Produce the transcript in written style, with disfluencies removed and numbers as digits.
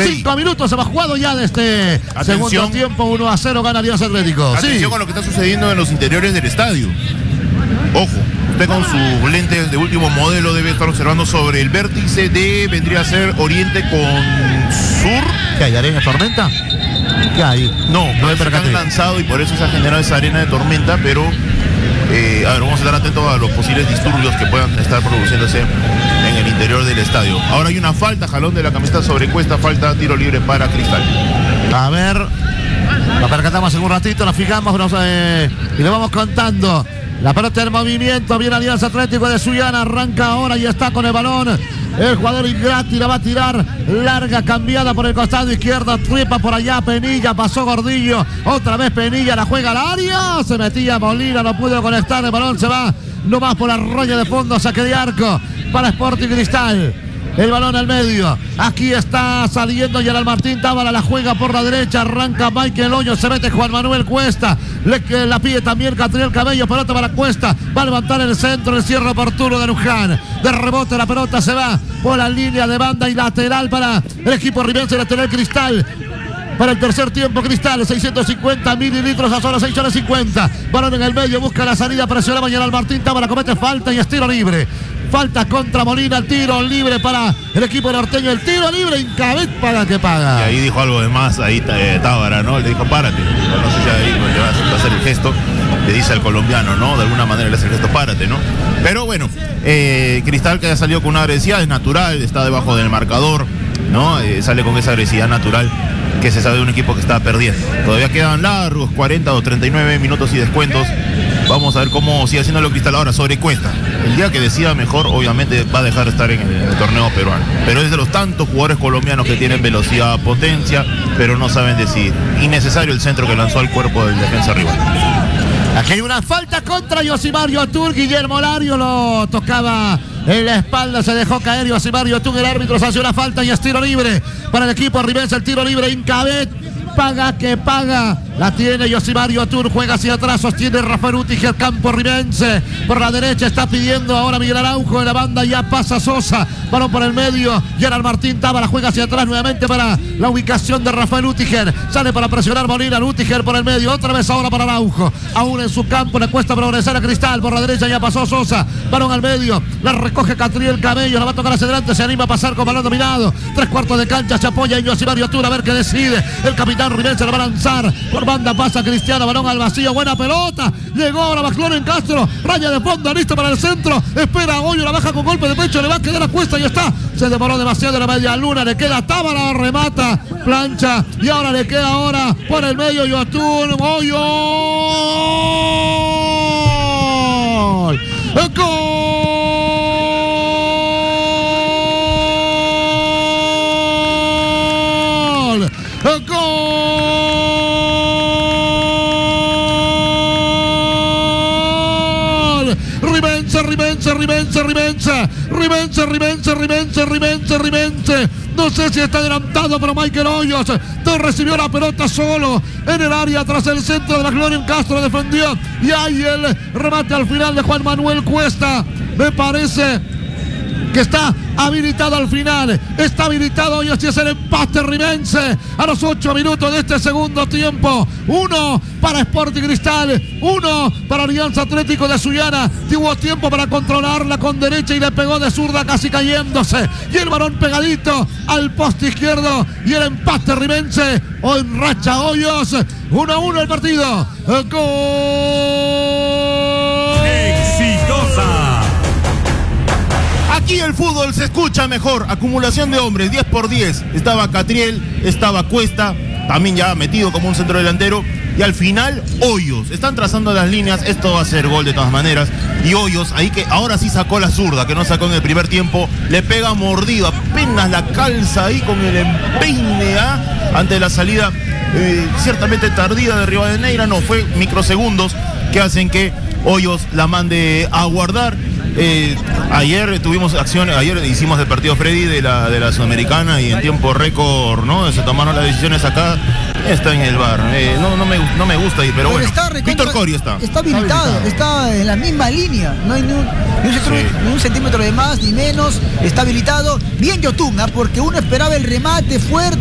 Freddy. 5 minutos se va jugado ya de este segundo tiempo. 1-0 gana Alianza Atlético. Atención con lo que está sucediendo en los interiores del estadio. Ojo, usted con sus lentes de último modelo debe estar observando sobre el vértice de, vendría a ser oriente con sur. ¿Qué hay, arena de tormenta? ¿Qué hay? No se han lanzado y por eso se ha generado esa arena de tormenta, pero a ver, vamos a estar atentos a los posibles disturbios que puedan estar produciéndose en el interior del estadio. Ahora hay una falta, jalón de la camiseta sobre Cuesta, falta, tiro libre para Cristal. A ver, la percatamos en un ratito, la fijamos y le vamos contando. La pelota en movimiento, viene Alianza Atlético de Sullana, arranca ahora y está con el balón. El jugador Ingrati la va a tirar larga, cambiada por el costado izquierdo, trepa por allá, Penilla, pasó Gordillo, otra vez Penilla, la juega al área, se metía Molina, no pudo conectar, el balón se va nomás por la raya de fondo, saque de arco para Sporting Cristal. El balón al medio, aquí está saliendo Gerald Martín Tábara, la juega por la derecha, arranca Michael Hoyo, se mete Juan Manuel Cuesta, la pide también Catriel Cabello, pelota para Cuesta, va a levantar el centro, el cierre oportuno de Luján, de rebote la pelota se va por la línea de banda y lateral para el equipo ribense, lateral Cristal. Para el tercer tiempo, Cristal, 650 mililitros a solo 6:50. Balón en el medio, busca la salida, presiona Gerald Martín Tábara, comete falta y es tiro libre. Falta contra Molina, tiro libre para el equipo norteño, el tiro libre, Incabet paga que paga. Y ahí dijo algo de más, ahí Tábara, ¿no? Le dijo, párate. No sé si ahí va a hacer el gesto, le dice al colombiano, ¿no? De alguna manera le hace el gesto, párate, ¿no? Pero bueno, Cristal que ha salido con una agresividad, es natural, está debajo del marcador, ¿no? Sale con esa agresividad natural que se sabe de un equipo que está perdiendo. Todavía quedan largos 40 o 39 minutos y descuentos. Vamos a ver cómo sigue haciéndolo Cristal ahora sobre Cuesta. El día que decida mejor, obviamente va a dejar de estar en el torneo peruano. Pero es de los tantos jugadores colombianos que tienen velocidad, potencia, pero no saben decidir. Innecesario el centro que lanzó al cuerpo del defensa rival. Aquí hay una falta contra Yosimario Tur, Guillermo Lario lo tocaba en la espalda, se dejó caer Yosimario Tur, el árbitro hace una falta y es tiro libre para el equipo ribense, el tiro libre Incabet. Paga que paga, la tiene Yosimario Tur, juega hacia atrás, sostiene Rafael Utiger, campo ribense, por la derecha está pidiendo ahora Miguel Araujo, en la banda ya pasa Sosa, balón por el medio, Gerald Martín Tábara juega hacia atrás nuevamente para la ubicación de Rafael Utiger, sale para presionar Molina, Utiger por el medio, otra vez ahora para Araujo, aún en su campo le cuesta progresar a Cristal, por la derecha ya pasó Sosa, balón al medio, la recoge Catriel Cabello, la va a tocar hacia adelante, se anima a pasar con balón dominado, 3/4 de cancha, se apoya en Yosimario Tur, a ver qué decide, el capitán ribense la va a lanzar, por banda pasa Cristiano, balón al vacío, buena pelota, llegó ahora McLaren Castro, raya de fondo, listo para el centro, espera Hoyo, la baja con golpe de pecho, le va a quedar a Cuesta y está, se demoró demasiado en la media luna, le queda Tábara, remata, plancha, y ahora le queda ahora por el medio Yotun, Hoyo, ¡gol! Ribense. No sé si está adelantado, pero Michael Hoyos recibió la pelota solo en el área tras el centro de McLaren Castro, defendió y hay el remate al final de Juan Manuel Cuesta. Me parece que está habilitado al final, está habilitado y así es el empate ribense a los 8 minutos de este segundo tiempo. 1 para Sporting Cristal, 1 para Alianza Atlético de Sullana. Tuvo tiempo para controlarla con derecha y le pegó de zurda casi cayéndose, y el balón pegadito al poste izquierdo y el empate ribense o en racha Hoyos. 1-1 el partido. ¡Gol! ¡Exitosa! Aquí el fútbol se escucha mejor. Acumulación de hombres, 10x10. Estaba Catriel, estaba Cuesta, también ya metido como un centro delantero. Y al final, Hoyos. Están trazando las líneas. Esto va a ser gol de todas maneras. Y Hoyos, ahí que ahora sí sacó la zurda, que no sacó en el primer tiempo. Le pega mordido, apenas la calza ahí con el empeine ante la salida ciertamente tardía de Rivadeneira. No, fue microsegundos que hacen que Hoyos la mande a guardar. Ayer tuvimos acciones, ayer hicimos el partido Freddy de la Sudamericana y en tiempo récord, ¿no? Se tomaron las decisiones acá. Está en el bar. No me gusta ir, pero bueno. Víctor Corio está. Está habilitado, está en la misma línea. No hay ni un centímetro de más ni menos. Está habilitado. Bien Yotun, porque uno esperaba el remate fuerte.